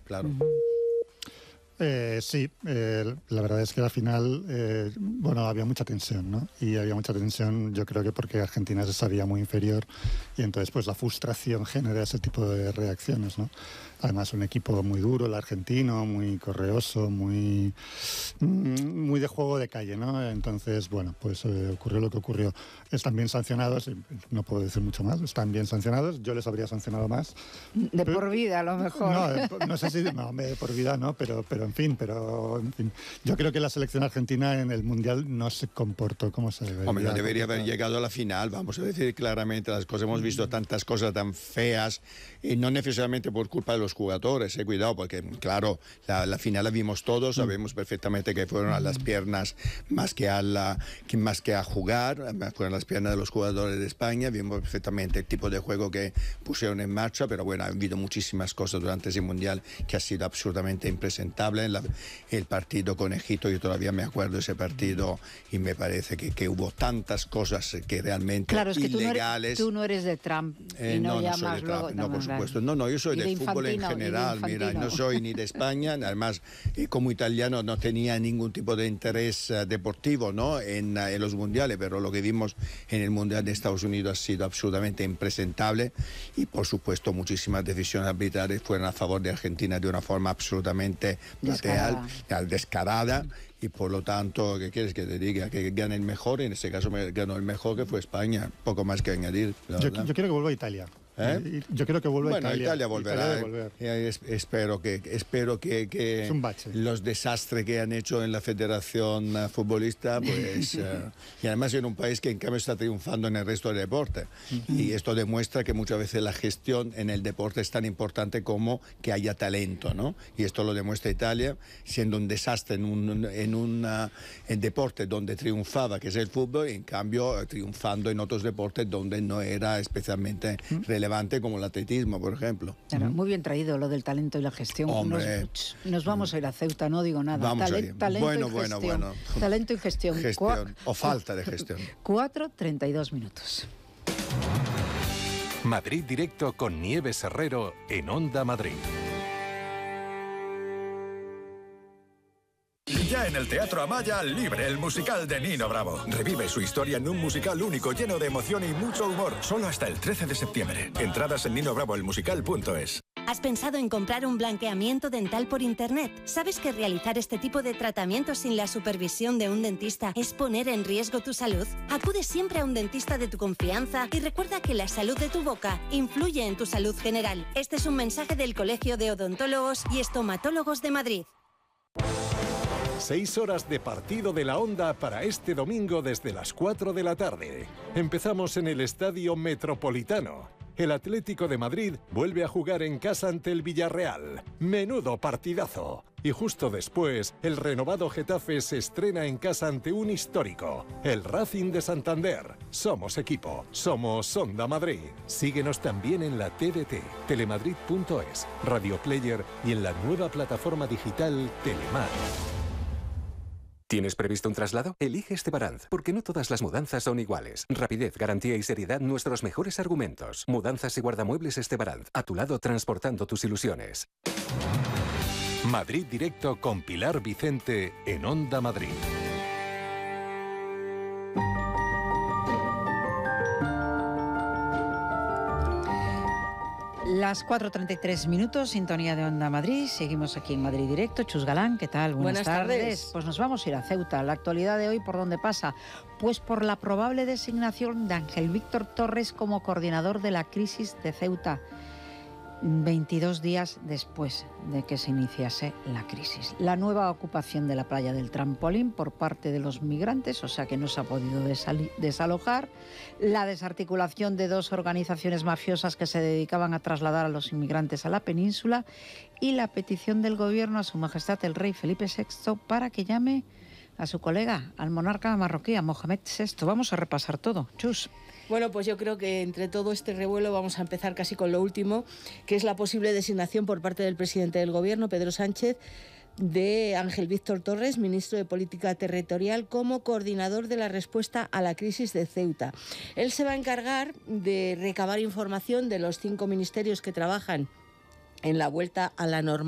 claro. Sí, la verdad es que al final, había mucha tensión, ¿no? Y había mucha tensión, yo creo que porque Argentina se sabía muy inferior y entonces pues la frustración genera ese tipo de reacciones, ¿no? Además un equipo muy duro, el argentino, muy correoso, muy de juego de calle, ¿no? Entonces, pues ocurrió lo que ocurrió. Están bien sancionados, no puedo decir mucho más, están bien sancionados, yo les habría sancionado más. De por vida, a lo mejor. No sé si, de por vida no, pero en fin, yo creo que la selección argentina en el Mundial no se comportó como se debería. Hombre, no debería haber llegado a la final, vamos a decir claramente las cosas. Hemos visto tantas cosas tan feas, y no necesariamente por culpa de los jugadores, cuidado, porque claro, la final la vimos todos, sabemos perfectamente que fueron a las piernas más que a jugar, fueron las piernas de los jugadores de España, vimos perfectamente el tipo de juego que pusieron en marcha, pero bueno, ha habido muchísimas cosas durante ese Mundial que ha sido absolutamente impresentable. El partido con Egipto, yo todavía me acuerdo de ese partido y me parece que hubo tantas cosas que realmente claro, es que ilegales. Tú no eres de Trump y no llamas luego. No, por supuesto. No, yo soy del fútbol en general. Mira, no soy ni de España, además, como italiano no tenía ningún tipo de interés deportivo, ¿no? en los mundiales, pero lo que vimos en el Mundial de Estados Unidos ha sido absolutamente impresentable y, por supuesto, muchísimas decisiones arbitrales fueron a favor de Argentina de una forma absolutamente descarada. Y por lo tanto, ¿qué quieres que te diga? Que gane el mejor, en este caso me ganó el mejor, que fue España. Poco más que añadir. Yo quiero que vuelva a Italia. Yo creo que vuelva a Italia. Italia volverá. Espero que es un bache. Los desastres que han hecho en la Federación Futbolista, pues y además en un país que en cambio está triunfando en el resto del deporte. Y esto demuestra que muchas veces la gestión en el deporte es tan importante como que haya talento, ¿no? Y esto lo demuestra Italia, siendo un desastre en deporte donde triunfaba, que es el fútbol, y en cambio triunfando en otros deportes donde no era especialmente relevante, como el atletismo, por ejemplo. Claro, muy bien traído lo del talento y la gestión. Nos vamos a ir a Ceuta, no digo nada. Bueno. Talento y gestión. O falta de gestión. 4:32 minutos. Madrid Directo con Nieves Herrero en Onda Madrid. Ya en el Teatro Amaya, Libre, el musical de Nino Bravo. Revive su historia en un musical único, lleno de emoción y mucho humor. Solo hasta el 13 de septiembre. Entradas en ninobravoelmusical.es. ¿Has pensado en comprar un blanqueamiento dental por internet? ¿Sabes que realizar este tipo de tratamientos sin la supervisión de un dentista es poner en riesgo tu salud? Acude siempre a un dentista de tu confianza y recuerda que la salud de tu boca influye en tu salud general. Este es un mensaje del Colegio de Odontólogos y Estomatólogos de Madrid. 6 horas de partido de la Onda para este domingo desde las 4 de la tarde. Empezamos en el Estadio Metropolitano. El Atlético de Madrid vuelve a jugar en casa ante el Villarreal. Menudo partidazo. Y justo después, el renovado Getafe se estrena en casa ante un histórico, el Racing de Santander. Somos equipo, somos Onda Madrid. Síguenos también en la TDT, telemadrid.es, Radio Player y en la nueva plataforma digital Telemar. ¿Tienes previsto un traslado? Elige Estebaranz, porque no todas las mudanzas son iguales. Rapidez, garantía y seriedad, nuestros mejores argumentos. Mudanzas y guardamuebles Estebaranz, a tu lado transportando tus ilusiones. Madrid Directo con Pilar Vicente en Onda Madrid. Las 4:33 minutos, sintonía de Onda Madrid. Seguimos aquí en Madrid Directo. Chus Galán, ¿qué tal? Buenas tardes. Pues nos vamos a ir a Ceuta. La actualidad de hoy, ¿por dónde pasa? Pues por la probable designación de Ángel Víctor Torres como coordinador de la crisis de Ceuta, 22 días después de que se iniciase la crisis. La nueva ocupación de la playa del Trampolín por parte de los migrantes, o sea que no se ha podido desalojar. La desarticulación de 2 organizaciones mafiosas que se dedicaban a trasladar a los inmigrantes a la península. Y la petición del gobierno a Su Majestad el Rey Felipe VI para que llame a su colega, al monarca marroquí, a Mohamed VI. Vamos a repasar todo. Chus. Bueno, pues yo creo que entre todo este revuelo vamos a empezar casi con lo último, que es la posible designación por parte del presidente del Gobierno, Pedro Sánchez, de Ángel Víctor Torres, ministro de Política Territorial, como coordinador de la respuesta a la crisis de Ceuta. Él se va a encargar de recabar información de los 5 ministerios que trabajan en la vuelta a la normalidad